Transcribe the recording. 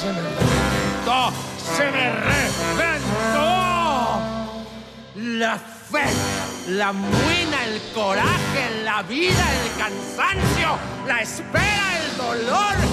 Se me reventó, se me reventó. La fe, la muina, el coraje, la vida, el cansancio, la espera, el dolor,